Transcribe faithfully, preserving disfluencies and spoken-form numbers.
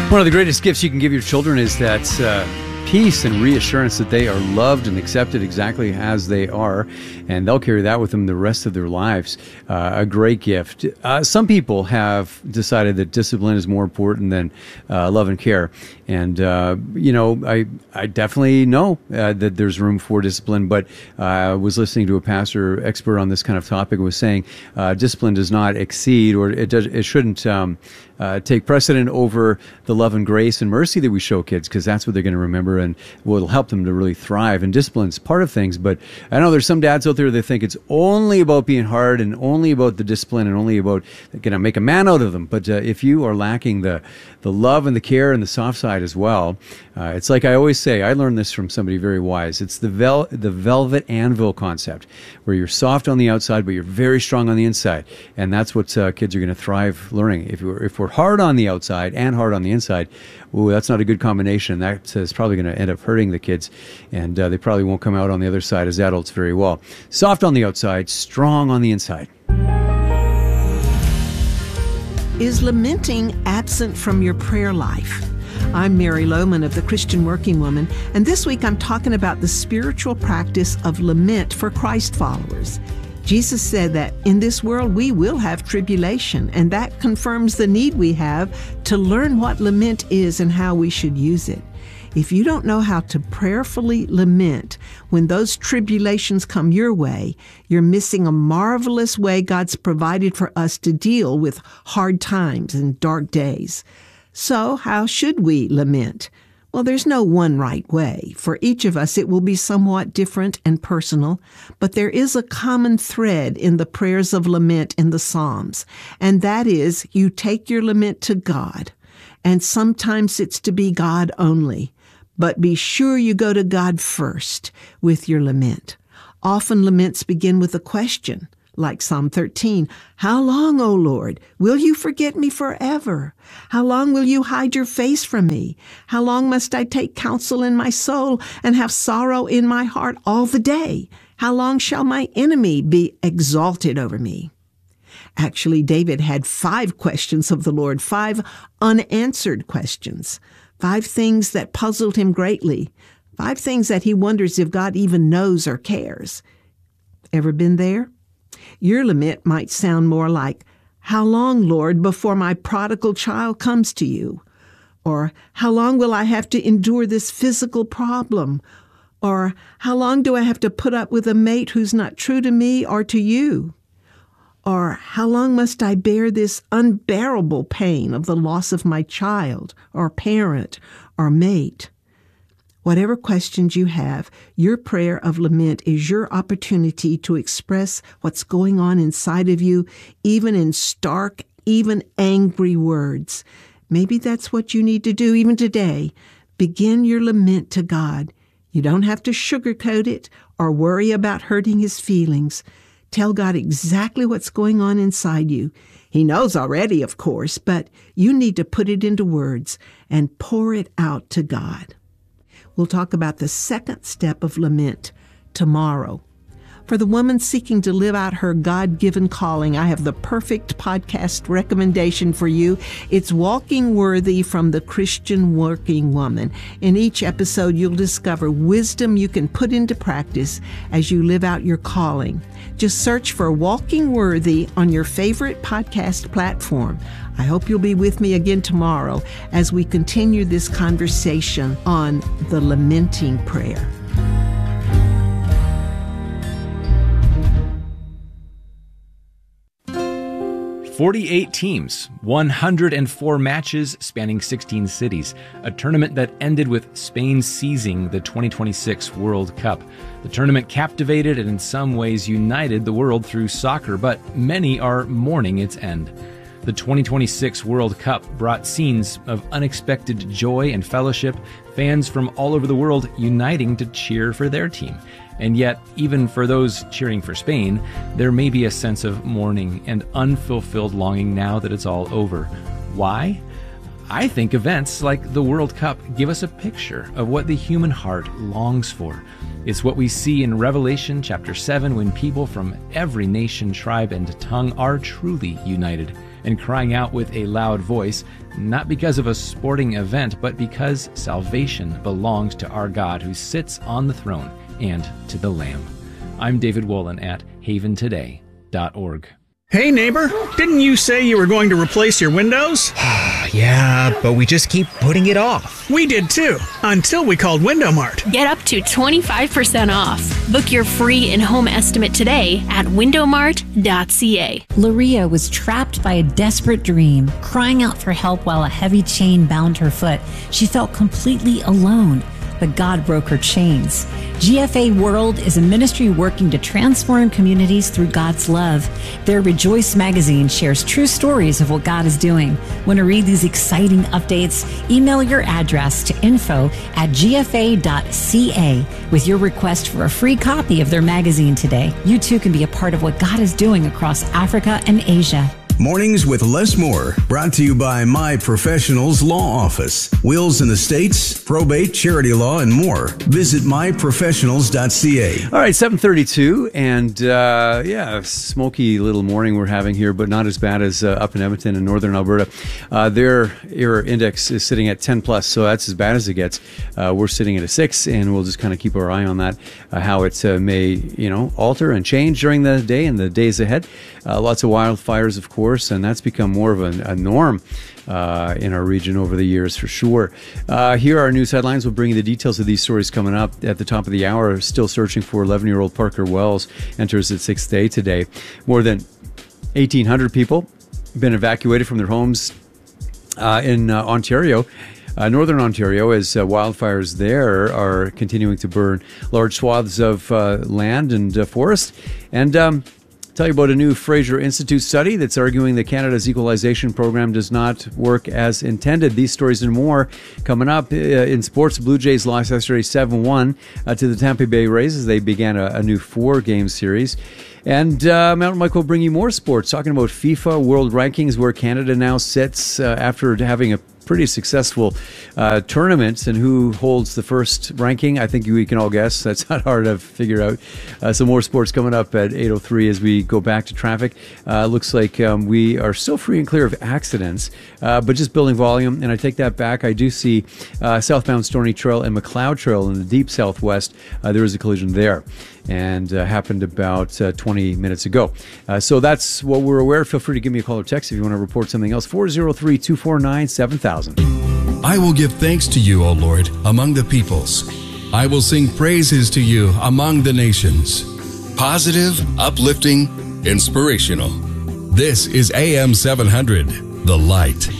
One of the greatest gifts you can give your children is that uh, peace and reassurance that they are loved and accepted exactly as they are, and they'll carry that with them the rest of their lives. Uh, a great gift. Uh, some people have decided that discipline is more important than uh, love and care, and uh, you know, I I definitely know uh, that there's room for discipline, but uh, I was listening to a pastor expert on this kind of topic who was saying uh, discipline does not exceed, or it does, it shouldn't um, uh, take precedent over the love and grace and mercy that we show kids, because that's what they're going to remember and will help them to really thrive. And discipline's part of things, but I know there's some dads out there that think it's only about being hard and only about the discipline and only about going to make a man out of them. But uh, if you are lacking the the love and the care and the soft side as well, uh, it's like I always say, I learned this from somebody very wise. It's the vel- the velvet anvil concept, where you're soft on the outside, but you're very strong on the inside. And that's what uh, kids are going to thrive learning. If we're, if we're hard on the outside and hard on the inside, ooh, that's not a good combination. That is probably going to end up hurting the kids, and uh, they probably won't come out on the other side as adults very well. Soft on the outside, strong on the inside. Is lamenting absent from your prayer life? I'm Mary Lohman of the Christian Working Woman, and this week I'm talking about the spiritual practice of lament for Christ followers. Jesus said that in this world we will have tribulation, and that confirms the need we have to learn what lament is and how we should use it. If you don't know how to prayerfully lament when those tribulations come your way, you're missing a marvelous way God's provided for us to deal with hard times and dark days. So how should we lament? Well, there's no one right way. For each of us, it will be somewhat different and personal, but there is a common thread in the prayers of lament in the Psalms, and that is you take your lament to God, and sometimes it's to be God only. But be sure you go to God first with your lament. Often laments begin with a question, like Psalm thirteen. How long, O Lord, will you forget me forever? How long will you hide your face from me? How long must I take counsel in my soul and have sorrow in my heart all the day? How long shall my enemy be exalted over me? Actually, David had five questions of the Lord, five unanswered questions. Five things that puzzled him greatly. Five things that he wonders if God even knows or cares. Ever been there? Your lament might sound more like, how long, Lord, before my prodigal child comes to you? Or, how long will I have to endure this physical problem? Or, how long do I have to put up with a mate who's not true to me or to you? Or, how long must I bear this unbearable pain of the loss of my child, or parent, or mate? Whatever questions you have, your prayer of lament is your opportunity to express what's going on inside of you, even in stark, even angry words. Maybe that's what you need to do even today. Begin your lament to God. You don't have to sugarcoat it or worry about hurting His feelings. Tell God exactly what's going on inside you. He knows already, of course, but you need to put it into words and pour it out to God. We'll talk about the second step of lament tomorrow. For the woman seeking to live out her God-given calling, I have the perfect podcast recommendation for you. It's Walking Worthy from the Christian Working Woman. In each episode, you'll discover wisdom you can put into practice as you live out your calling. Just search for Walking Worthy on your favorite podcast platform. I hope you'll be with me again tomorrow as we continue this conversation on the lamenting prayer. forty-eight teams, one hundred four matches spanning sixteen cities, a tournament that ended with Spain seizing the twenty twenty-six World Cup. The tournament captivated and in some ways united the world through soccer, but many are mourning its end. The twenty twenty-six World Cup brought scenes of unexpected joy and fellowship, fans from all over the world uniting to cheer for their team. And yet, even for those cheering for Spain, there may be a sense of mourning and unfulfilled longing now that it's all over. Why? I think events like the World Cup give us a picture of what the human heart longs for. It's what we see in Revelation chapter seven when people from every nation, tribe, and tongue are truly united. and crying out with a loud voice, not because of a sporting event, but because salvation belongs to our God who sits on the throne and to the Lamb. I'm David Wolin at haven today dot org. Hey neighbor, didn't you say you were going to replace your windows? Yeah, but we just keep putting it off. We did too, until we called Window Mart. Get up to twenty-five percent off. Book your free in-home estimate today at window mart dot c a. Laria was trapped by a desperate dream, crying out for help while a heavy chain bound her foot. She felt completely alone, but God broke her chains. G F A World is a ministry working to transform communities through God's love. Their Rejoice magazine shares true stories of what God is doing. Want to read these exciting updates? Email your address to info at g f a dot c a with your request for a free copy of their magazine today. You too can be a part of what God is doing across Africa and Asia. Mornings with Les Moore, brought to you by My Professionals Law Office. Wills and estates, probate, charity law, and more. Visit my professionals dot c a. All right, seven thirty-two, and uh, yeah, smoky little morning we're having here, but not as bad as uh, up in Edmonton in northern Alberta. Uh, their air index is sitting at ten plus, so that's as bad as it gets. Uh, we're sitting at a six, and we'll just kind of keep our eye on that, uh, how it uh, may, you know, alter and change during the day and the days ahead. Uh, lots of wildfires, of course, and that's become more of a, a norm uh, in our region over the years, for sure. Uh, here are our news headlines. We'll bring you the details of these stories coming up at the top of the hour. Still searching for eleven-year-old Parker Wells. Enters its sixth day today. More than eighteen hundred people been evacuated from their homes uh, in uh, Ontario. Uh, Northern Ontario, as uh, wildfires there are continuing to burn large swaths of uh, land and uh, forest. And um, tell you about a new Fraser Institute study that's arguing that Canada's equalization program does not work as intended. These stories and more coming up. Uh, in sports, Blue Jays lost yesterday seven one uh, to the Tampa Bay Rays as they began a, a new four-game series. And uh, Mountain Mike will bring you more sports, talking about FIFA World Rankings, where Canada now sits uh, after having a pretty successful uh, tournament, and who holds the first ranking. I think we can all guess. That's not hard to figure out. Uh, some more sports coming up at eight oh three as we go back to traffic. Uh, looks like um, we are still free and clear of accidents, uh, but just building volume. And I take that back. I do see uh, southbound Stony Trail and McLeod Trail in the deep southwest. Uh, there is a collision there, and uh, happened about uh, twenty minutes ago. Uh, so that's what we're aware. Feel free to give me a call or text if you want to report something else. four oh three, two four nine, seven thousand. I will give thanks to you, O Lord, among the peoples. I will sing praises to you among the nations. Positive, uplifting, inspirational. This is A M seven hundred, The Light.